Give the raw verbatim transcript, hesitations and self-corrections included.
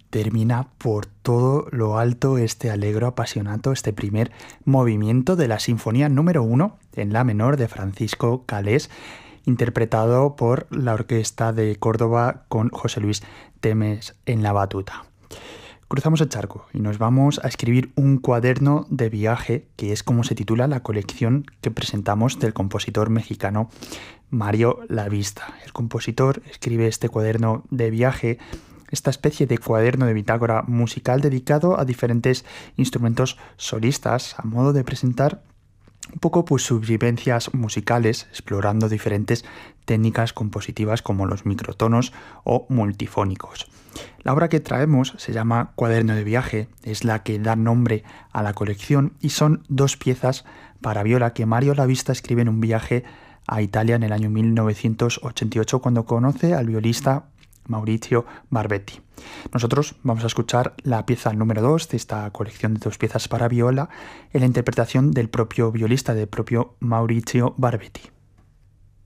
termina por todo lo alto este allegro appassionato, este primer movimiento de la Sinfonía número uno en la menor de Francisco Calés, interpretado por la Orquesta de Córdoba con José Luis Temes en la batuta. Cruzamos el charco y nos vamos a escribir un cuaderno de viaje, que es como se titula la colección que presentamos del compositor mexicano Mario Lavista. El compositor escribe este cuaderno de viaje, esta especie de cuaderno de bitácora musical dedicado a diferentes instrumentos solistas, a modo de presentar un poco pues sus vivencias musicales, explorando diferentes técnicas compositivas como los microtonos o multifónicos. La obra que traemos se llama Cuaderno de viaje, es la que da nombre a la colección y son dos piezas para viola que Mario Lavista escribe en un viaje a Italia en el año mil novecientos ochenta y ocho cuando conoce al violista Maurizio Barbetti. Nosotros vamos a escuchar la pieza número dos de esta colección de dos piezas para viola en la interpretación del propio violista, del propio Maurizio Barbetti.